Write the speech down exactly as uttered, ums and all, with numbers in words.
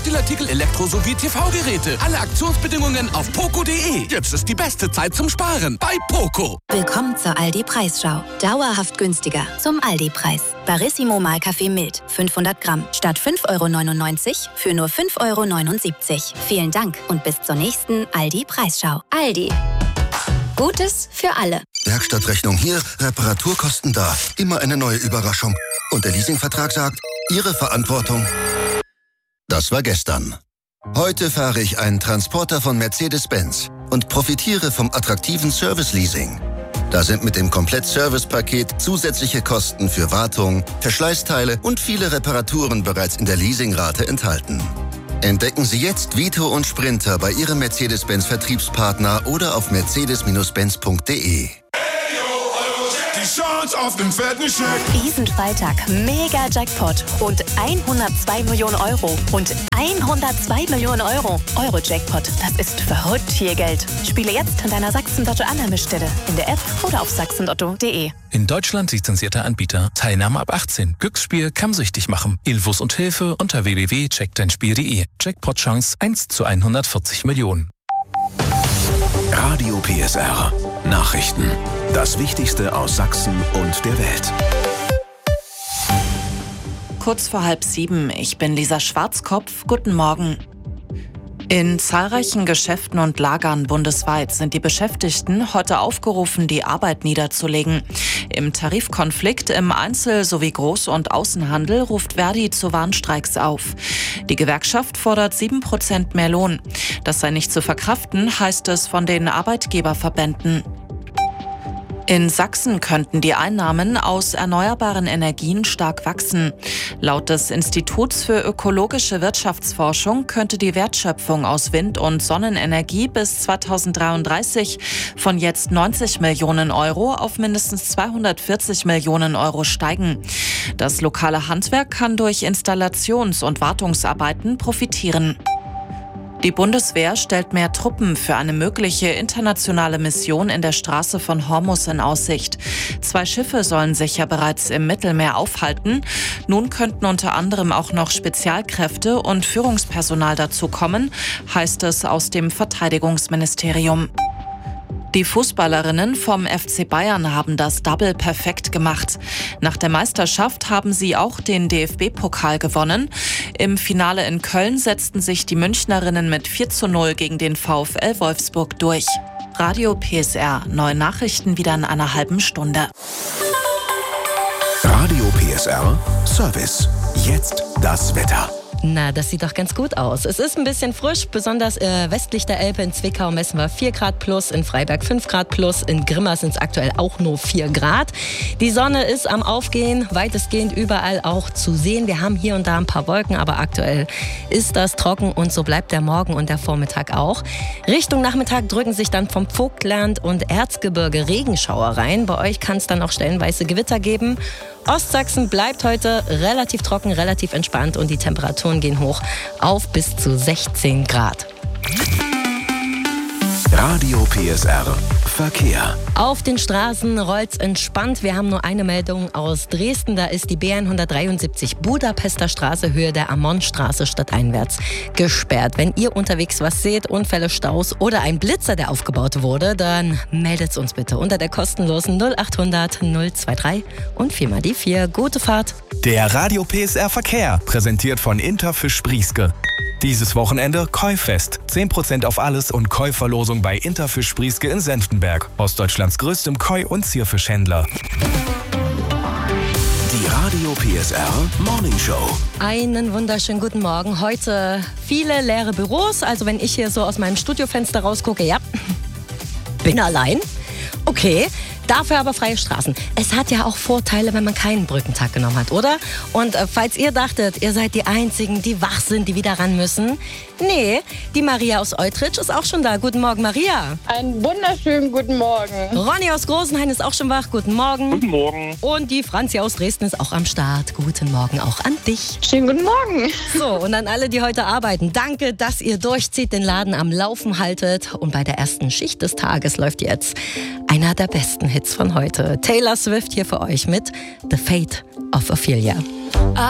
Spielartikel, Elektro- sowie T V-Geräte. Alle Aktionsbedingungen auf poco punkt de. Jetzt ist die beste Zeit zum Sparen bei Poco. Willkommen zur Aldi-Preisschau. Dauerhaft günstiger zum Aldi-Preis. Barissimo Mahlkaffee mild, fünfhundert Gramm. Statt fünf Euro neunundneunzig für nur fünf Euro neunundsiebzig. Vielen Dank und bis zur nächsten Aldi-Preisschau. Aldi. Gutes für alle. Werkstattrechnung hier, Reparaturkosten da. Immer eine neue Überraschung. Und der Leasingvertrag sagt, Ihre Verantwortung. Das war gestern. Heute fahre ich einen Transporter von Mercedes-Benz und profitiere vom attraktiven Service-Leasing. Da sind mit dem Komplett-Service-Paket zusätzliche Kosten für Wartung, Verschleißteile und viele Reparaturen bereits in der Leasingrate enthalten. Entdecken Sie jetzt Vito und Sprinter bei Ihrem Mercedes-Benz-Vertriebspartner oder auf mercedes Bindestrich benz punkt de. Die Chance auf den fetten Scheck. Diesen Freitag mega Jackpot. Rund hundertzwei Millionen Euro. Und hundertzwei Millionen Euro. Euro-Jackpot. Das ist verrückt viel Geld. Spiele jetzt an deiner Sachsen-Lotto-Annahmestelle. In der App oder auf sachsenlotto punkt de. In Deutschland lizenzierter Anbieter. Teilnahme ab achtzehn. Glücksspiel kann süchtig machen. Infos und Hilfe unter w w w punkt check dein spiel punkt de. Jackpot-Chance eins zu hundertvierzig Millionen. Radio P S R. Nachrichten. Das Wichtigste aus Sachsen und der Welt. Kurz vor halb sieben. Ich bin Lisa Schwarzkopf. Guten Morgen. In zahlreichen Geschäften und Lagern bundesweit sind die Beschäftigten heute aufgerufen, die Arbeit niederzulegen. Im Tarifkonflikt im Einzel- sowie Groß- und Außenhandel ruft Verdi zu Warnstreiks auf. Die Gewerkschaft fordert sieben Prozent mehr Lohn. Das sei nicht zu verkraften, heißt es von den Arbeitgeberverbänden. In Sachsen könnten die Einnahmen aus erneuerbaren Energien stark wachsen. Laut des Instituts für ökologische Wirtschaftsforschung könnte die Wertschöpfung aus Wind- und Sonnenenergie bis zweitausenddreiunddreißig von jetzt neunzig Millionen Euro auf mindestens zweihundertvierzig Millionen Euro steigen. Das lokale Handwerk kann durch Installations- und Wartungsarbeiten profitieren. Die Bundeswehr stellt mehr Truppen für eine mögliche internationale Mission in der Straße von Hormuz in Aussicht. Zwei Schiffe sollen sich ja bereits im Mittelmeer aufhalten. Nun könnten unter anderem auch noch Spezialkräfte und Führungspersonal dazukommen, heißt es aus dem Verteidigungsministerium. Die Fußballerinnen vom F C Bayern haben das Double perfekt gemacht. Nach der Meisterschaft haben sie auch den D F B-Pokal gewonnen. Im Finale in Köln setzten sich die Münchnerinnen mit vier zu null gegen den VfL Wolfsburg durch. Radio P S R. Neue Nachrichten wieder in einer halben Stunde. Radio P S R Service. Jetzt das Wetter. Na, das sieht doch ganz gut aus. Es ist ein bisschen frisch, besonders äh, westlich der Elbe. In Zwickau messen wir vier Grad plus, in Freiberg fünf Grad plus, in Grimma sind es aktuell auch nur vier Grad. Die Sonne ist am Aufgehen, weitestgehend überall auch zu sehen. Wir haben hier und da ein paar Wolken, aber aktuell ist das trocken und so bleibt der Morgen und der Vormittag auch. Richtung Nachmittag drücken sich dann vom Vogtland und Erzgebirge Regenschauer rein. Bei euch kann es dann auch stellenweise Gewitter geben. Ostsachsen bleibt heute relativ trocken, relativ entspannt und die Temperaturen gehen hoch auf bis zu sechzehn Grad. Radio P S R Verkehr. Auf den Straßen rollt's entspannt. Wir haben nur eine Meldung aus Dresden. Da ist die B hundertdreiundsiebzig Budapester Straße Höhe der Ammonstraße stadteinwärts gesperrt. Wenn ihr unterwegs was seht, Unfälle, Staus oder ein Blitzer, der aufgebaut wurde, dann meldet's uns bitte unter der kostenlosen null achthundert null drei und viermal die vier. Gute Fahrt. Der Radio P S R Verkehr, präsentiert von Interfisch Sprieske. Dieses Wochenende Koi-Fest. zehn Prozent auf alles und Koi-Verlosung bei Interfisch Sprieske in Senftenberg. Ostdeutschlands größtem Koi- und Zierfischhändler. Die Radio P S R Morning Show. Einen wunderschönen guten Morgen. Heute viele leere Büros. Also wenn ich hier so aus meinem Studiofenster rausgucke, ja, bin allein. Okay. Dafür aber freie Straßen. Es hat ja auch Vorteile, wenn man keinen Brückentag genommen hat, oder? Und äh, falls ihr dachtet, ihr seid die Einzigen, die wach sind, die wieder ran müssen. Nee, die Maria aus Eutrich ist auch schon da. Guten Morgen, Maria. Einen wunderschönen guten Morgen. Ronny aus Großenhain ist auch schon wach. Guten Morgen. Guten Morgen. Und die Franzi aus Dresden ist auch am Start. Guten Morgen auch an dich. Schönen guten Morgen. So, und an alle, die heute arbeiten. Danke, dass ihr durchzieht, den Laden am Laufen haltet. Und bei der ersten Schicht des Tages läuft jetzt einer der besten Hits von heute. Taylor Swift hier für euch mit The Fate of Ophelia.